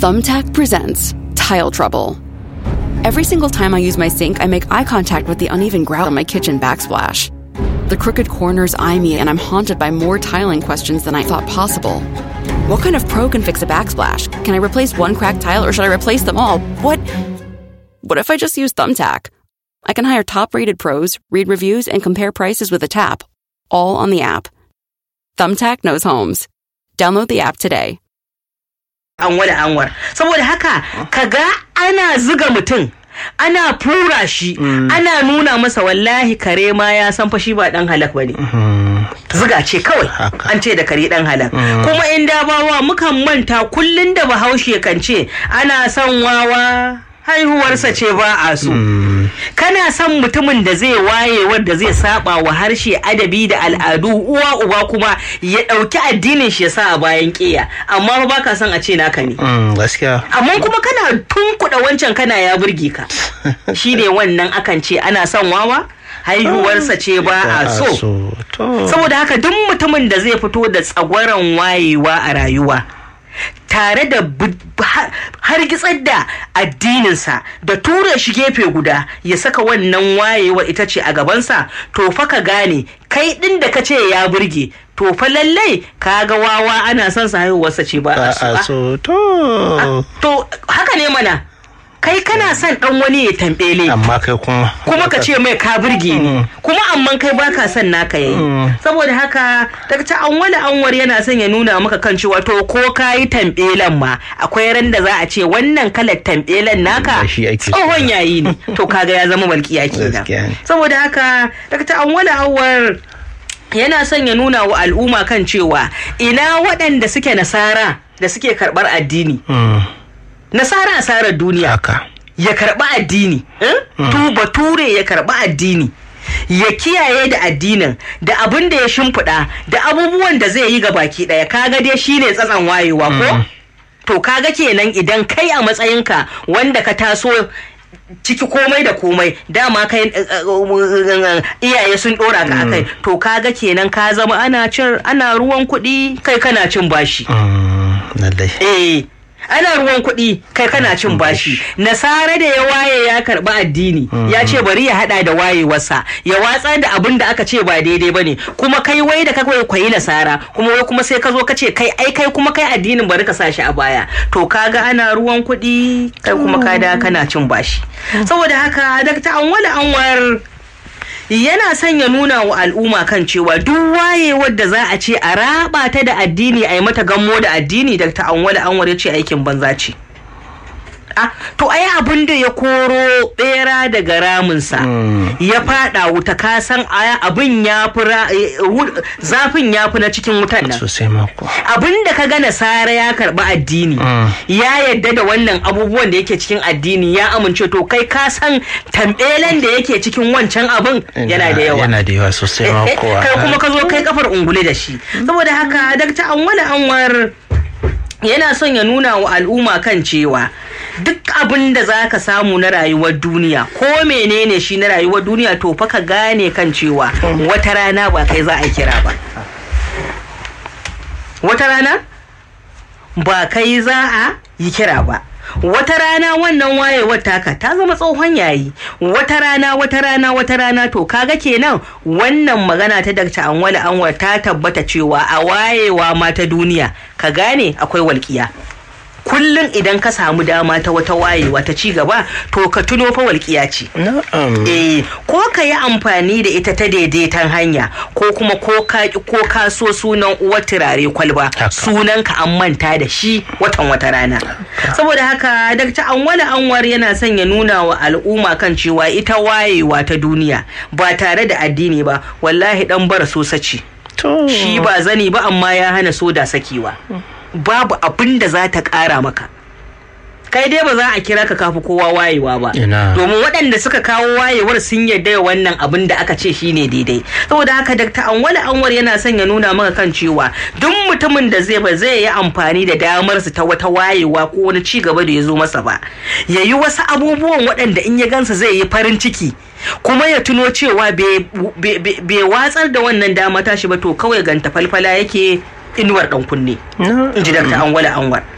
Thumbtack presents Tile Trouble. Every single time I use my sink, I make eye contact with the uneven grout on my kitchen backsplash. The crooked corners eye me, and I'm haunted by more tiling questions than I thought possible. What kind of pro can fix a backsplash? Can I replace one cracked tile, or should I replace them all? What if I just use Thumbtack? I can hire top-rated pros, read reviews, and compare prices with a tap, all on the app. Thumbtack knows homes. Download the app today. Anwar. Saboda haka, kaga ana zuga mutum, ana fura shi, ana nuna masa wallahi kare ma ya san fa shi ba dan halak bane. Zuga ce kawai, an ce da kare dan halak. Kuma in da bawa mukan manta kullun da Bahaushe kan ce ana son wawa haihuwarsa ce ba a so. Kana son mutumin da zai waye wanda zai saba wa harshe, adabi da al'adu, uwa uba kuma ya dauki addinin shi ya sa a bayan kiya, amma ba ka son a ce naka ne. Gaskiya. Amma kuma kana tunkuda wancan kana ya burge ka. Shine wannan akan ce ana son wawa haihuwarsa ce ba a so. Saboda haka duk mutumin da zai fito da tsagwaron wayewa a rayuwa tare da hargitsar da addininsa da tura shi gefe guda ya saka wannan wayewa ita ce a gabansa, to fa ka gane kai din da ka ce ya burge, to fa lallai ka ga wawa ana son sa haihuwarsa ce ba a so. To haka ne mana, kai kana son dan wani ya tambele, amma kai kuma ka ce mai ka burge ni, kuma amman kai baka son naka yayi. Saboda haka Dr. Anwar yana son ya nuna maka kan cewa to ko kai tambelen ma akwai ran da za a ce wannan kalar tambelen naka tsohon yayi ne, to kaga ya zama walƙiya kenan. Saboda haka Dr. Anwar yana son ya nuna wa al'umma kan cewa ina waɗanda suke nasara da suke karɓar addini. Nasara asarar duniya ya karɓi addini, bature ya karɓi addini, ya kiyaye da addinin da abin da ya shimfiɗa da abubuwan da zai yi ga baki ɗaya, kaga dai shine tsatsan wayewa ko? To kaga kenan idan kai a matsayinka wanda ka taso ciki komai da komai dama kai iyaye sun dora ka akai, to kaga kenan ka zama ana ruwan kuɗi kai kana cin bashi. Ana ruwan kuɗi kai kana cin bashi. Nasara da ya waye ya karɓi addini, ya ce bari ya haɗa da wayewarsa, ya watsar da abin da aka ce ba daidai bane, kuma kai wai da ka kwayi nasara, kuma wai kuma sai ka zo ka ce kai kuma kai addinin bari ka sa shi a baya, to kaga ana ruwan kuɗi kai kuma ka da kana cin bashi. Saboda haka Dr. Anwar yana son ya nuna wa al'umma kan cewa duk wayewar da za a ce a raba ta da addini a yi mata gammo da addini, Dr. Anwar ya ce aikin banza ce. To ai abin da ya koro bera daga raminsa ya fada wuta, ka san abin ya fi zafin ya fi na cikin wutan nan. Abin da ka ga nasara ya karba addini, ya yadda da wannan abubuwan da yake cikin addini, ya amince, to kai ka san tambelen da yake cikin wancan abin yana da yawa. Yana da yawa sosai ma kowa. Kai kuma ka zo kai kafar ungule da shi. Saboda haka Dr. Anwar yana son ya nuna wa al'umma kan cewa duk abin da za ka samu na rayuwar duniya, ko menene shi na rayuwar duniya, to fa ka gane kan cewa wata rana ba kai za a kira ba. Wata rana ba kai za a yi kira ba. Wata rana wannan wayewar taka ta zama tsohon yayi. Wata rana to kaga kenan wannan magana ta Dr. Anwar ta tabbata cewa a wayewa ma ta duniya ka gane akwai walƙiya. Kullum idan ka samu dama ta wata wayewa ta ci gaba, to ka tuno fa walƙiya ce. Ko ka yi amfani da ita ta daidaitan hanya, ko kuma ko ka so sunan uwar turare kwalba, sunan ka an manta da shi wata rana. Saboda haka Dr. Anwar yana son ya nuna wa al'umma kan cewa ita wayewa ta duniya ba tare da addini ba, wallahi dan bara so sace. Shi ba zani ba amma ya hana soda sakewa. Babu abin da za ta ƙara maka. Kai dai ba za a kira ka kafi kowa wayewa ba, domin waɗanda suka kawo wayewar sun yarda da wannan abin da aka ce shine daidai. Saboda haka Dr. Anwar yana son ya nuna maka kan cewa duk mutumin da zai yi amfani da damar su ta wata wayewa ko wani ci gaba da ya zo masa ba, yayi wasu abubuwan waɗanda in ya gansa zai yi farin ciki, kuma ya tuno cewa bai watsar da wannan dama tashi ba, to kawai ganta falfala yake inuwar dan kunne. In ji Dr. Anwar.